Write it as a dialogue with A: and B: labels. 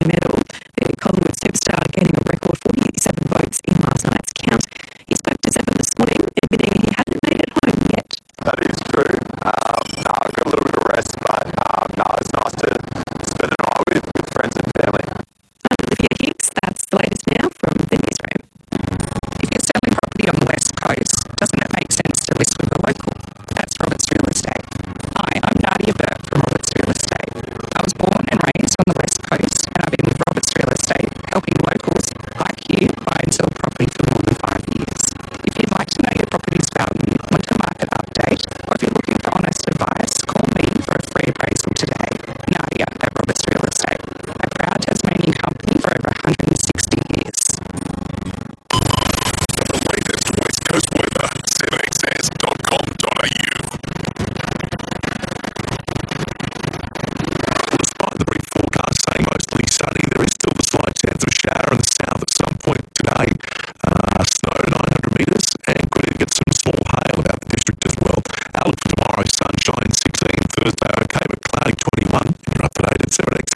A: medal. The Collingwood superstar getting a record 47 votes in last night's count. He spoke to Seven this morning, admitting he hadn't made it home yet.
B: That is true. No, I've got a little bit of rest, but no, it's nice to spend the night with friends and family.
A: Olivia Hicks, that's the latest now from the newsroom.
C: If you're selling property on the West Coast, doesn't it make sense to list with a local? That's Roberts Real Estate. Hi, I'm Nadia Burt from Roberts Real Estate. I was born and raised on the West Coast, and I've been with Roberts Real Estate, helping locals like you buy and sell property for more than 5 years. If you'd like to know your property's value, want a market update, or if you're looking for honest advice, call me for a free appraisal today. Nadia at Roberts Real Estate, a proud Tasmanian company for over 160 years.
D: The latest West Coast weather, 7xs.com.au. Despite the brief forecast saying mostly sunny, there is still a slight chance of a shower in the south at some point today. Snow 900 metres, and could even get some small hail about the district as well. Outlook for tomorrow, sunshine 16, Thursday okay but cloudy 21, and you're up to date at 7xs.